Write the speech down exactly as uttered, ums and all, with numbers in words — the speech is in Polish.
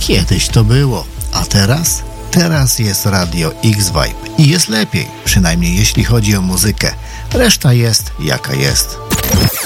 Kiedyś to było, a teraz? Teraz jest Radio X-Vibe i jest lepiej, przynajmniej jeśli chodzi o muzykę. Reszta jest jaka jest.